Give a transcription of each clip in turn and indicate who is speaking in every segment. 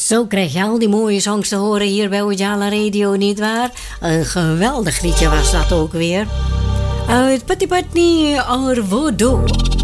Speaker 1: Zo krijg je al die mooie songs te horen hier bij Ujala Radio, nietwaar? Een geweldig liedje was dat ook weer. Uit Patti Patni or Voodoo.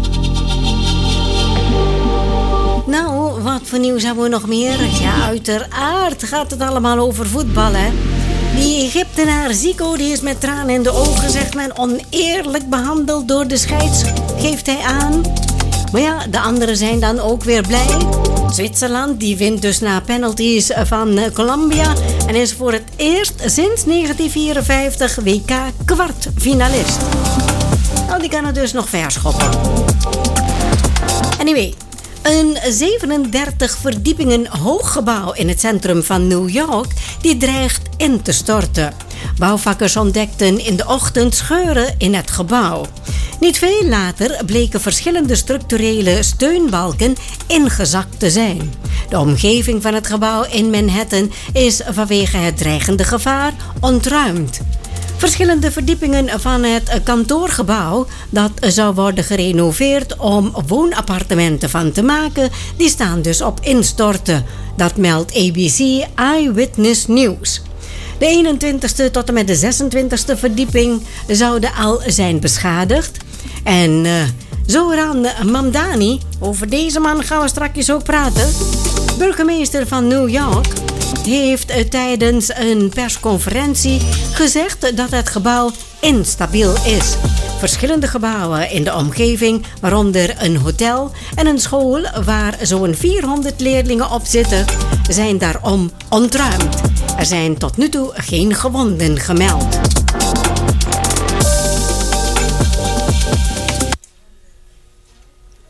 Speaker 1: Nou, wat voor nieuws hebben we nog meer? Ja, uiteraard gaat het allemaal over voetbal, hè. Die Egyptenaar Zico die is met tranen in de ogen, zegt men, oneerlijk behandeld door de scheids, geeft hij aan. Maar ja, de anderen zijn dan ook weer blij. Zwitserland die wint dus na penalties van Colombia en is voor het eerst sinds 1954 WK kwartfinalist. Nou, die kan het dus nog verschoppen. Anyway, een 37 verdiepingen hoog gebouw in het centrum van New York die dreigt in te storten. Bouwvakkers ontdekten in de ochtend scheuren in het gebouw. Niet veel later bleken verschillende structurele steunbalken ingezakt te zijn. De omgeving van het gebouw in Manhattan is vanwege het dreigende gevaar ontruimd. Verschillende verdiepingen van het kantoorgebouw dat zou worden gerenoveerd om woonappartementen van te maken, die staan dus op instorten. Dat meldt ABC Eyewitness News. De 21ste tot en met de 26e verdieping zouden al zijn beschadigd. En Zohran Mamdani, over deze man gaan we straks ook praten. Burgemeester van New York heeft tijdens een persconferentie gezegd dat het gebouw instabiel is. Verschillende gebouwen in de omgeving, waaronder een hotel en een school waar zo'n 400 leerlingen op zitten, zijn daarom ontruimd. Er zijn tot nu toe geen gewonden gemeld.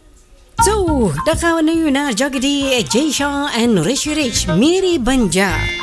Speaker 1: Zo, dan gaan we nu naar Jagadi, Jay Sean en Rishi Rich, Miri Banja.